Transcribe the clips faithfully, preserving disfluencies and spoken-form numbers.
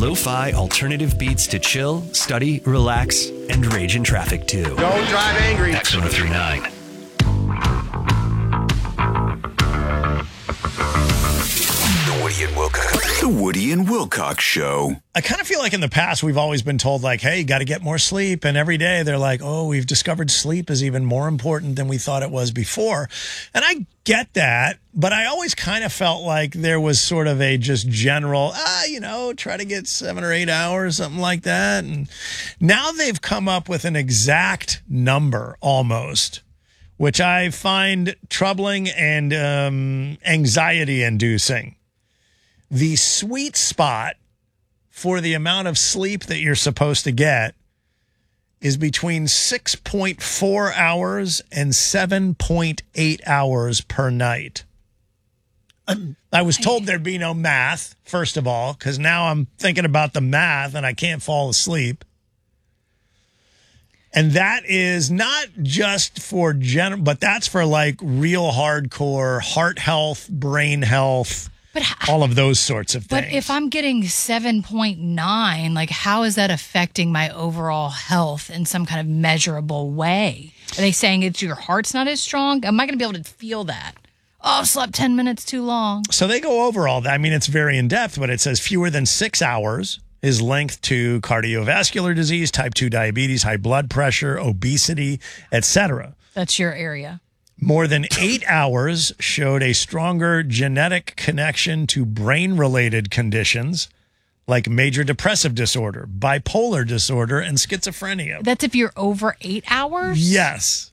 lo-fi alternative beats to chill, study, relax, and rage in traffic too. Don't drive angry. X one oh three point nine. The Woody and Wilcox. The Woody and Wilcox Show. I kind of feel like in the past we've always been told like, hey, you got to get more sleep. And every day they're like, oh, we've discovered sleep is even more important than we thought it was before. And I get that, but I always kind of felt like there was sort of a just general, ah, you know, try to get seven or eight hours, something like that. And now they've come up with an exact number almost, which I find troubling and um, anxiety inducing. The sweet spot for the amount of sleep that you're supposed to get is between six point four hours and seven point eight hours per night. I was told there'd be no math, first of all, because now I'm thinking about the math and I can't fall asleep. And that is not just for general, but that's for like real hardcore heart health, brain health, But all of those sorts of things. But if I'm getting seven point nine, like how is that affecting my overall health in some kind of measurable way? Are they saying it's your heart's not as strong? Am I going to be able to feel that? Oh, I slept ten minutes too long. So they go over all that. I mean, it's very in-depth, but it says fewer than six hours is linked to cardiovascular disease, type two diabetes, high blood pressure, obesity, et cetera. That's your area. More than eight hours showed a stronger genetic connection to brain-related conditions like major depressive disorder, bipolar disorder, and schizophrenia. That's if you're over eight hours? Yes.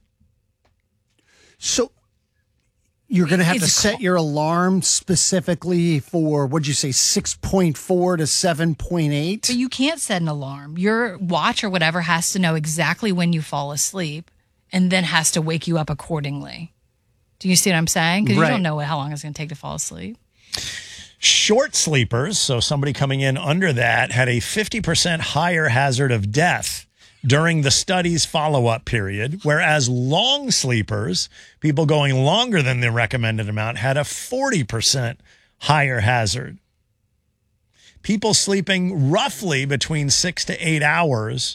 So you're going to have It's to set called- your alarm specifically for, what'd you say, six point four to seven point eight? But you can't set an alarm. Your watch or whatever has to know exactly when you fall asleep and then has to wake you up accordingly. Do you see what I'm saying? Because Right. you don't know how long it's going to take to fall asleep. Short sleepers, so somebody coming in under that, had a fifty percent higher hazard of death during the study's follow-up period, whereas long sleepers, people going longer than the recommended amount, had a forty percent higher hazard. People sleeping roughly between six to eight hours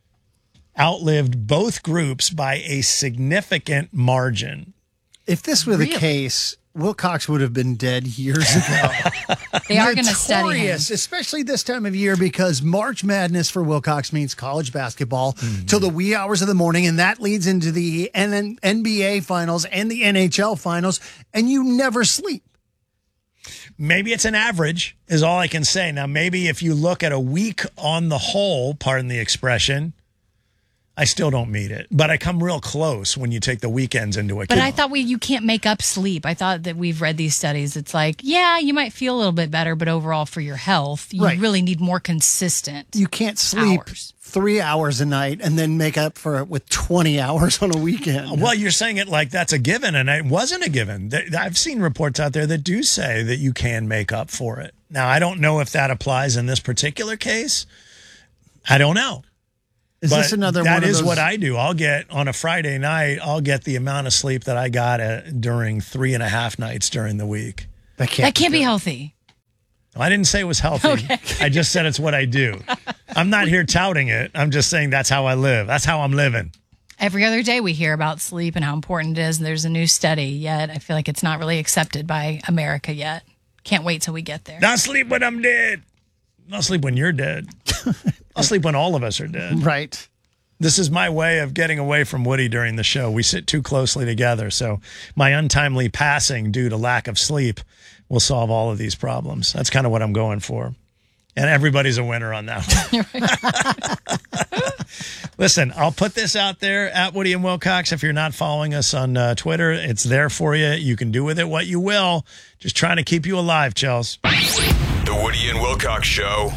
outlived both groups by a significant margin. If this were the Really? case, Wilcox would have been dead years ago. They are going to study him. Notorious, especially this time of year, because March Madness for Wilcox means college basketball till the wee hours of the morning, and that leads into the N B A finals and the N H L finals, and you never sleep. Maybe it's an average is all I can say. Now, maybe if you look at a week on the whole, pardon the expression, I still don't meet it, but I come real close when you take the weekends into account. But I thought we you can't make up sleep. I thought that we've read these studies. It's like, yeah, you might feel a little bit better, but overall for your health, you Right. really need more consistent. You can't sleep Hours. three hours a night and then make up for it with twenty hours on a weekend. Well, you're saying it like that's a given, and it wasn't a given. Th- I've seen reports out there that do say that you can make up for it. Now, I don't know if that applies in this particular case. I don't know. Is But this another that one of is those? what I do. I'll get on a Friday night, I'll get the amount of sleep that I got uh, during three and a half nights during the week. That can't, That can't be good. healthy. I didn't say it was healthy. Okay. I just said it's what I do. I'm not here touting it. I'm just saying that's how I live. That's how I'm living. Every other day we hear about sleep and how important it is. And there's a new study, yet I feel like it's not really accepted by America yet. Can't wait till we get there. Not sleep when I'm dead. Not sleep when you're dead. I'll sleep when all of us are dead. Right. This is my way of getting away from Woody during the show. We sit too closely together. So my untimely passing due to lack of sleep will solve all of these problems. That's kind of what I'm going for. And everybody's a winner on that one. Listen, I'll put this out there at Woody and Wilcox. If you're not following us on uh, Twitter, it's there for you. You can do with it what you will. Just trying to keep you alive, Chels. The Woody and Wilcox Show.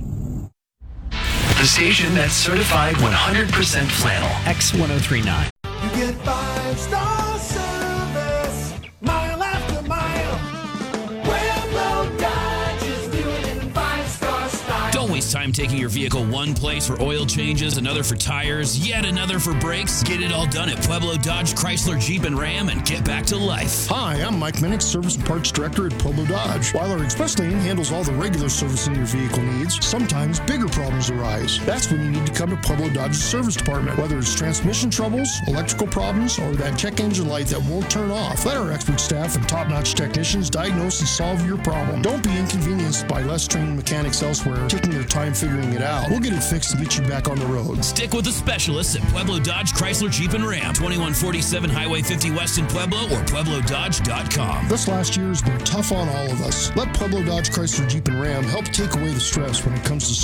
The station that's certified one hundred percent flannel. X one oh three point nine. You get five-star service, mile after mile. Railroad Dodge is doing it in five-star style. Don't waste waste time taking your vehicle one place for oil changes, another for tires, yet another for brakes? Get it all done at Pueblo Dodge, Chrysler, Jeep, and Ram and get back to life. Hi, I'm Mike Minnick, Service and Parts Director at Pueblo Dodge. While our express lane handles all the regular servicing your vehicle needs, sometimes bigger problems arise. That's when you need to come to Pueblo Dodge's service department. Whether it's transmission troubles, electrical problems, or that check engine light that won't turn off, let our expert staff and top-notch technicians diagnose and solve your problem. Don't be inconvenienced by less trained mechanics elsewhere taking their time figuring it out. We'll get it fixed and get you back on the road. Stick with the specialists at Pueblo Dodge, Chrysler, Jeep, and Ram. twenty-one forty-seven Highway fifty West in Pueblo or Pueblo Dodge dot com. This last year has been tough on all of us. Let Pueblo Dodge, Chrysler, Jeep, and Ram help take away the stress when it comes to